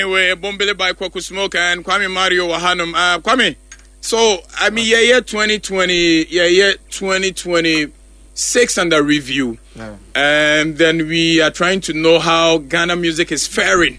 Anyway, Bombele by Kwaku Smoke and Kwame Mario Wahanum. Kwame, so I mean, year 2020, year 2026 under review, and then we are trying to know how Ghana music is faring.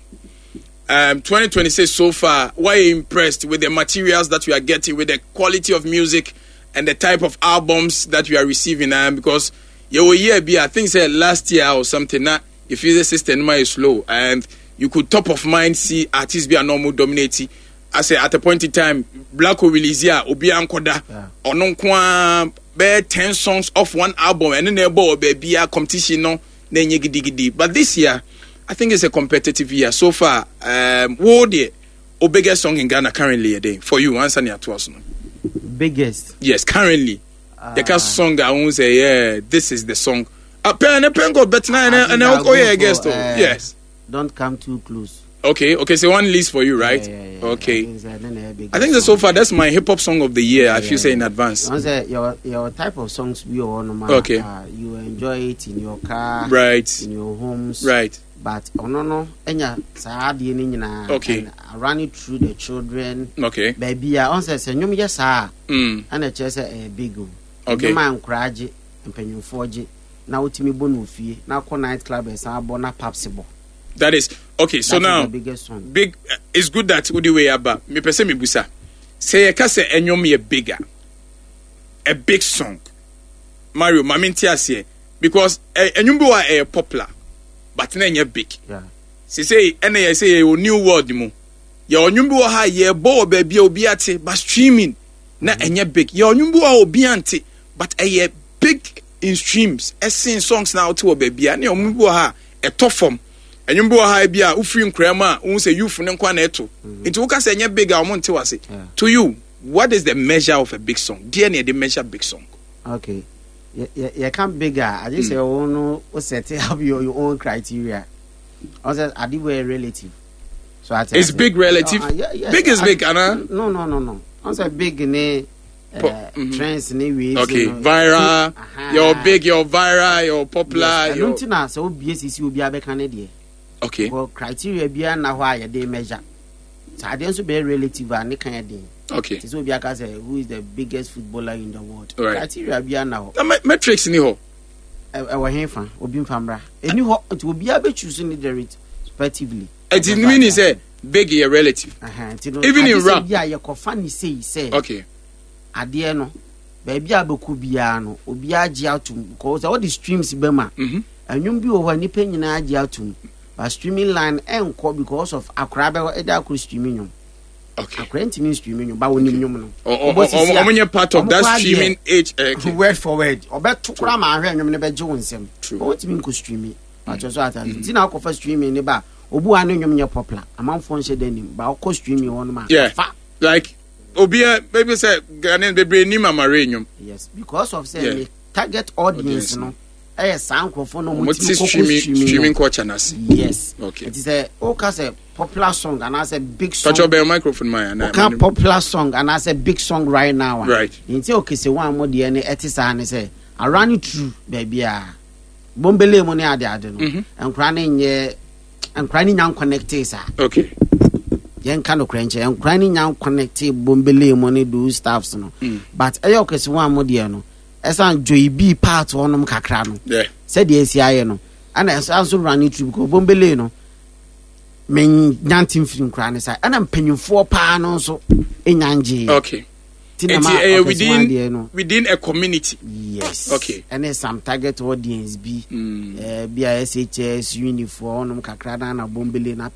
2026 so far. Why are you impressed with the materials that we are getting, with the quality of music and the type of albums that we are receiving? Because your year be, I think say last year or something. Now, if you the system is slow and you could top of mind see artists be a normal dominating. I say at a point in time, Black will release here, Obi Ankoda, or non kwa be 10 songs off one album, and then they be a competition no, then you giddy. But this year, I think it's a competitive year so far. What the biggest song in Ghana currently a day for you? Answer me to us. Biggest? Yes, currently. The cast song I won't say yeah, this is the song. Pen go bet and oh yeah, guest. Yes. Don't come too close. Okay, so one list for you, right? Yeah. Okay. I think that so far that's my hip hop song of the year. I feel say in advance. Your type of songs we all know. Okay. You enjoy it in your car, right? In your homes, right? But no, enya okay. Run it through the children. Okay. Baby, I answer say nyum yes and a chese a big go. Okay. Man craje and penny forge. Now to me bonu fie. Now call night club and sabona papsible. That is okay. So that now, big. It's good that Udi way about me. Person me busa. Say a kase enyom ye bigger, a big song. Mario, mamintia say because enyumbi wa popular, but na ye big. Yeah. Say ene say a new world mo. Ya enyumbi wa ha ye bo baby obi ate, but streaming na enye big. Ya enyumbi wa obi ante, but a big in streams. Sing songs now to baby. Na enyumbi wa ha a top form. And you ha bia ufrim krama un say youth nkwa na eto it will say nya big amonte wase to you what is the measure of a big song dear near the measure big song okay you can bigger I just say oh no set up your own criteria also are they relative so I it's big relative big is big Anna no I say big ne trends ne ways okay viral you're big you're viral you're popular I don't know so BSC will be a Canadian. Okay. Well, criteria be na why they measure. So I didn't be relative and kind okay. So be aka say who is the biggest footballer in the world. Right. Criteria be now. The metrics ni ho. Our henfa obi mfamra. Eni ho it will be able choosing the rate respectively. It mean is say big your relative. Even in rap. Yeah, you ko fan say. Okay. Ade no baby abeku bia no obi agi atum because all the streams be ma. Anyum bi over ni pe nyina agi atum. But streaming line enko because of akrabe eda ko streaming. Okay. Akrenti streaming but woni nyum no. Omonye part of that streaming age word for word. Obeto kura ma ahwe nyum ne beje wonsem. What mean ko streaming? But so at ti na ko streaming ne ba obu anu nyum nye popular. Amanfo nche denim ba ko streaming won ma. Yeah. Like obia maybe say Ghanaian bebre ni mama renyum. Yes, because of say target audience no. Streaming culture nas. Yes. Okay. It is a popular song and as a big song. Touch up your microphone, man. Popular song and as a big song right now. Right. Until okay, say one more the any and say I run it through, baby. Bombele money ade no. And crying young connected, sir. Okay. Young kind of cranch and crying young connected bombele money do stuffs no. But okay, say one more the no. Esan Joy B part onum kakra no. Yeah. Said the ACI no. And esan so run it because bombele no. Men nyantim film kra ne sai. And am penyufo pa no so enyanje. Okay. Within a community. Yes. Okay. And some target audience be SHS uniform onum kakra na bombele na